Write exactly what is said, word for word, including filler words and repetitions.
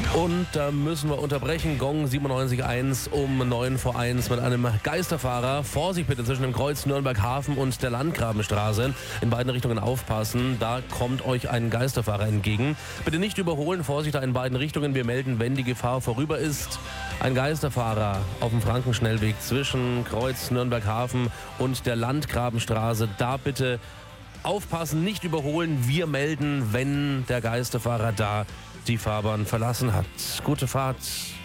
Und da müssen wir unterbrechen. Gong siebenundneunzig Komma eins um neun vor eins mit einem Geisterfahrer. Vorsicht bitte zwischen dem Kreuz Nürnberg-Hafen und der Landgrabenstraße. In beiden Richtungen aufpassen. Da kommt euch ein Geisterfahrer entgegen. Bitte nicht überholen. Vorsicht da in beiden Richtungen. Wir melden, wenn die Gefahr vorüber ist. Ein Geisterfahrer auf dem Frankenschnellweg zwischen Kreuz Nürnberg-Hafen und der Landgrabenstraße. Da bitte aufpassen, nicht überholen. Wir melden, wenn der Geisterfahrer da die Fahrbahn verlassen hat. Gute Fahrt.